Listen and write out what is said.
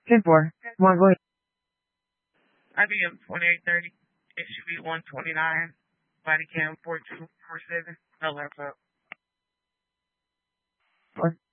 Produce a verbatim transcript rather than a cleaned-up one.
ten four. Come on, go ahead. I B M twenty-eight thirty, S U V one twenty-nine, body cam four two four seven, no laptop. Four.